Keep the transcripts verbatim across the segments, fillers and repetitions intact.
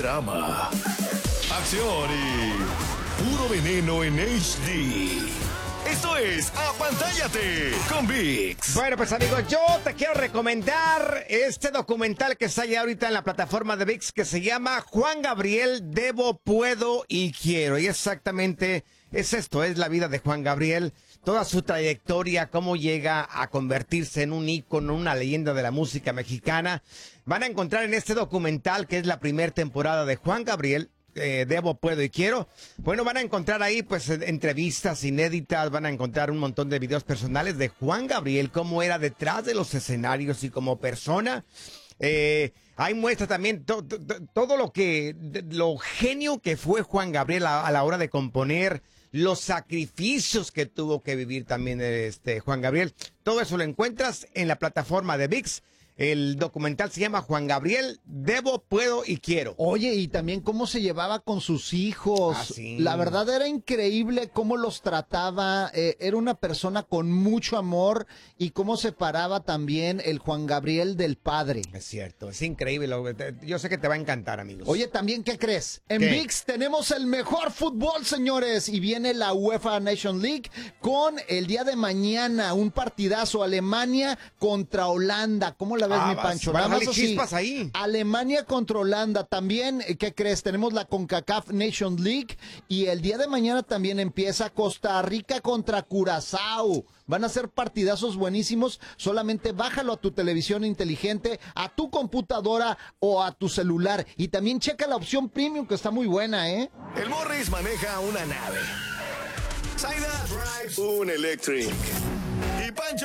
drama, acción y puro veneno en H D. Esto es Apantállate con ViX. Bueno, pues amigos, yo te quiero recomendar este documental que está ya ahorita en la plataforma de ViX que se llama Juan Gabriel, Debo, Puedo y Quiero. Y exactamente es esto, es la vida de Juan Gabriel, toda su trayectoria, cómo llega a convertirse en un ícono, una leyenda de la música mexicana. Van a encontrar en este documental, que es la primera temporada de Juan Gabriel, Eh, Debo, Puedo y Quiero. Bueno, van a encontrar ahí pues entrevistas inéditas, van a encontrar un montón de videos personales de Juan Gabriel, cómo era detrás de los escenarios y como persona. Eh, ahí muestra también to, to, to, todo lo que, lo genio que fue Juan Gabriel a, a la hora de componer, los sacrificios que tuvo que vivir también este Juan Gabriel. Todo eso lo encuentras en la plataforma de ViX. El documental se llama Juan Gabriel, Debo, Puedo y Quiero. Oye, y también cómo se llevaba con sus hijos. Ah, sí. La verdad era increíble cómo los trataba. Eh, era una persona con mucho amor y cómo separaba también el Juan Gabriel del padre. Es cierto, es increíble. Yo sé que te va a encantar, amigos. Oye, también, ¿qué crees? En ¿Qué? ViX tenemos el mejor fútbol, señores. Y viene la UEFA Nation League con el día de mañana un partidazo. Alemania contra Holanda. ¿Cómo la ves, Ah, mi vas- Pancho? van a Nada más salir así. chispas ahí. Alemania contra Holanda. También, ¿qué crees? Tenemos la CONCACAF Nation League. Y el día de mañana también empieza Costa Rica contra Curazao. Van a ser partidazos buenísimos. Solamente bájalo a tu televisión inteligente, a tu computadora o a tu celular. Y también checa la opción premium, que está muy buena, ¿eh? El Morris maneja una nave. Zaida drives un electric. Y Pancho,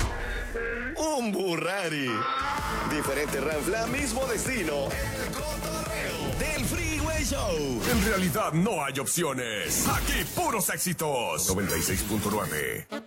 un Burrari. Diferente Ranfla, mismo destino. El cotorreo del Freeway Show. En realidad no hay opciones. Aquí puros éxitos. noventa y seis punto nueve.